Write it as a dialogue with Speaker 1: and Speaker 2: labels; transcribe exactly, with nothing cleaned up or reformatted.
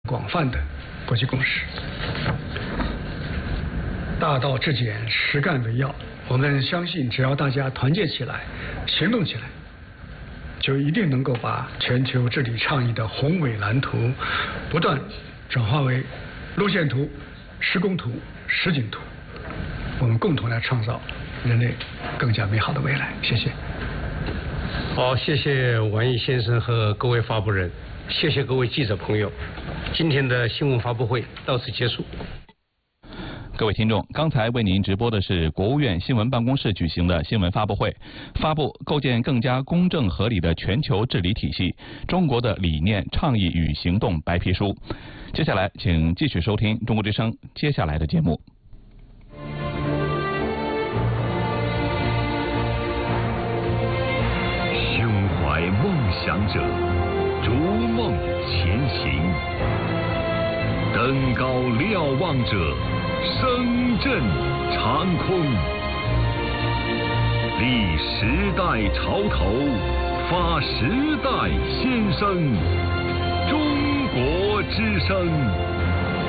Speaker 1: 广泛的国际共识。大道至简，实干为要。我们相信，只要大家团结起来，行动起来，就一定能够把全球治理倡议的宏伟蓝图，不断转化为路线图、施工图、实景图。我们共同来创造人类更加美好的未来。谢谢。
Speaker 2: 好，谢谢王毅先生和各位发布人，谢谢各位记者朋友。今天的新闻发布会到此结束。
Speaker 3: 各位听众，刚才为您直播的是国务院新闻办公室举行的新闻发布会，发布构建更加公正合理的全球治理体系，中国的理念、倡议与行动白皮书。接下来，请继续收听中国之声接下来的节目。
Speaker 4: 胸怀梦想者，逐梦前行；登高瞭望者，声震长空。立时代潮头，发时代先声。中国之声。